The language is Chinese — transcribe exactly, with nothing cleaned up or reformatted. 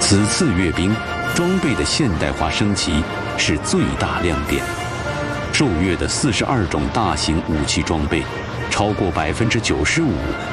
此次阅兵装备的现代化升级是最大亮点。受阅的四十二种大型武器装备，超过百分之九十五